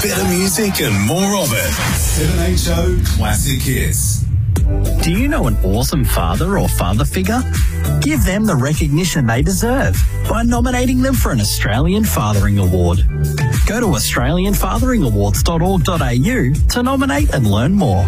better music and more of it. 7HO Classic Hits. Do you know an awesome father or father figure? Give them the recognition they deserve by nominating them for an Australian Fathering Award. Go to australianfatheringawards.org.au to nominate and learn more.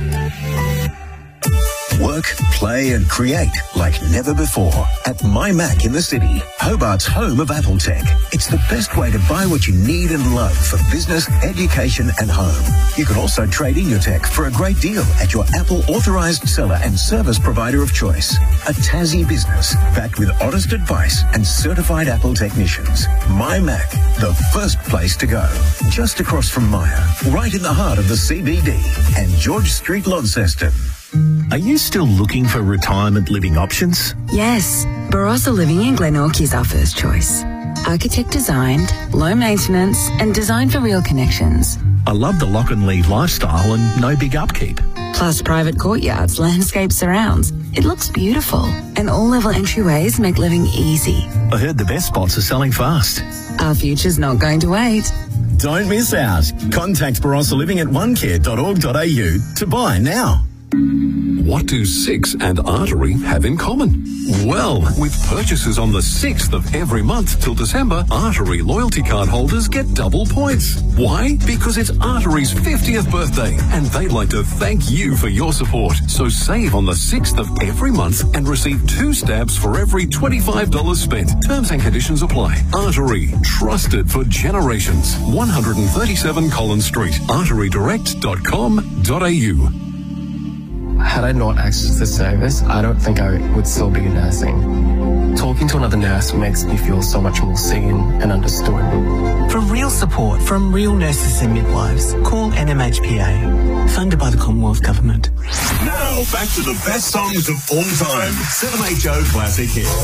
Work, play and create like never before at My Mac in the city, Hobart's home of Apple Tech. It's the best way to buy what you need and love for business, education and home. You can also trade in your tech for a great deal at your Apple authorised seller and service provider of choice. A Tassie business backed with honest advice and certified Apple technicians. My Mac, the first place to go. Just across from Myer, right in the heart of the CBD and George Street, Launceston. Are you still looking for retirement living options? Yes, Barossa Living in Glenorchy is our first choice. Architect designed, low maintenance and designed for real connections. I love the lock and leave lifestyle and no big upkeep. Plus private courtyards, landscape surrounds. It looks beautiful and all-level entryways make living easy. I heard the best spots are selling fast. Our future's not going to wait. Don't miss out. Contact Barossa Living at onecare.org.au to buy now. What do Six and Artery have in common? Well, with purchases on the 6th of every month till December, Artery loyalty card holders get double points. Why? Because it's Artery's 50th birthday and they'd like to thank you for your support. So save on the 6th of every month and receive 2 stabs for every $25 spent. Terms and conditions apply. Artery, trusted for generations. 137 Collins Street, arterydirect.com.au. Had I not accessed the service, I don't think I would still be nursing. Talking to another nurse makes me feel so much more seen and understood. For real support from real nurses and midwives, call NMHPA, funded by the Commonwealth Government. Now, back to the best songs of all time. 7HO Classic Hits.